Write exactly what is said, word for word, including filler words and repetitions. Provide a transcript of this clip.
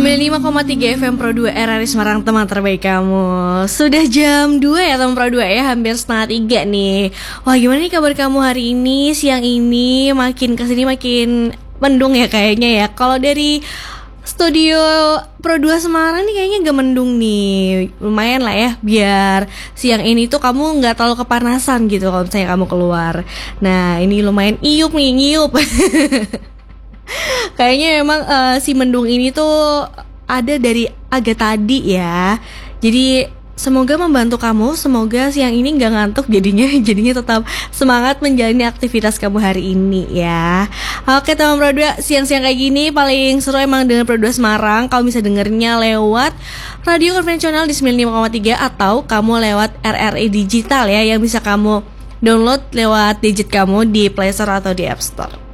sembilan puluh lima koma tiga F M Pro dua R R I Semarang, teman terbaik kamu. Sudah jam dua ya teman Pro dua ya, hampir setengah tiga nih. Wah, gimana nih kabar kamu hari ini, siang ini? Makin kesini makin mendung ya kayaknya ya. Kalau dari studio Pro dua Semarang nih kayaknya gak mendung nih. Lumayan lah ya, biar siang ini tuh kamu gak terlalu kepanasan gitu kalau misalnya kamu keluar. Nah, ini lumayan iup nih, ngiup. Kayaknya memang uh, si mendung ini tuh ada dari agak tadi ya. Jadi semoga membantu kamu. Semoga siang ini gak ngantuk jadinya. Jadinya tetap semangat menjalani aktivitas kamu hari ini ya. Oke teman Pro dua, siang-siang kayak gini paling seru emang dengan Pro dua Semarang. Kamu bisa dengernya lewat radio konvensional di sembilan puluh lima koma tiga atau kamu lewat R R I Digital ya, yang bisa kamu download lewat gadget kamu di Play Store atau di App Store.